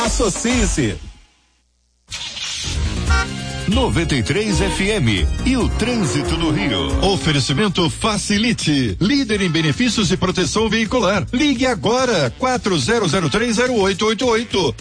Associe-se. 93 FM e o trânsito no Rio. Oferecimento Facilite, líder em benefícios de proteção veicular. Ligue agora 40030888,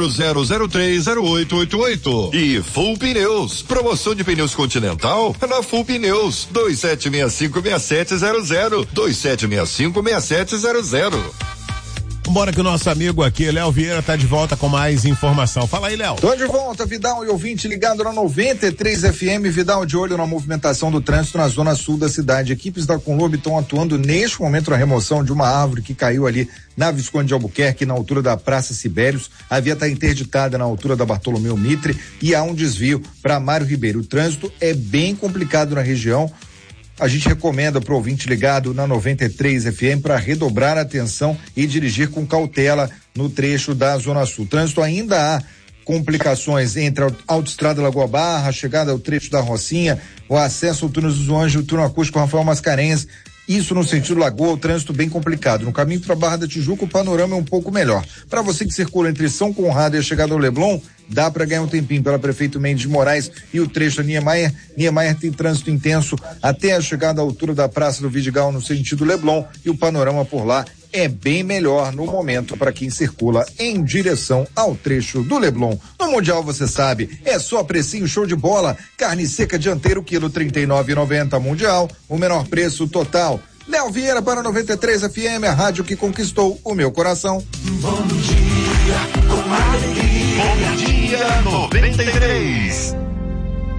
40030888. E Full Pneus, promoção de pneus Continental na Full Pneus, 27656700, 27656700. Bora que o nosso amigo aqui, Léo Vieira, tá de volta com mais informação. Fala aí, Léo. Tô de volta, Vidal e ouvinte ligado na 93 FM. Vidal, de olho na movimentação do trânsito na zona sul da cidade. Equipes da Conlurb estão atuando neste momento na remoção de uma árvore que caiu ali na Visconde de Albuquerque, na altura da Praça Sibérios. A via está interditada na altura da Bartolomeu Mitre e há um desvio para Mário Ribeiro. O trânsito é bem complicado na região. A gente recomenda para o ouvinte ligado na 93 FM para redobrar a atenção e dirigir com cautela no trecho da Zona Sul. Trânsito ainda há complicações entre a autoestrada Lagoa Barra, a chegada ao trecho da Rocinha, o acesso ao túnel dos Anjos, o túnel acústico Rafael Mascarenhas. Isso no sentido Lagoa, o trânsito bem complicado. No caminho para Barra da Tijuca, o panorama é um pouco melhor. Para você que circula entre São Conrado e a chegada ao Leblon, dá para ganhar um tempinho pela Prefeito Mendes de Moraes e o trecho da Niemeyer. Niemeyer tem trânsito intenso até a chegada à altura da Praça do Vidigal no sentido Leblon, e o panorama por lá é bem melhor no momento para quem circula em direção ao trecho do Leblon. No Mundial, você sabe, é só precinho show de bola. Carne seca dianteiro, quilo 39,90 Mundial, o menor preço total. Léo Vieira para 93 FM, a rádio que conquistou o meu coração. Bom dia, com alegria. Bom dia, 93.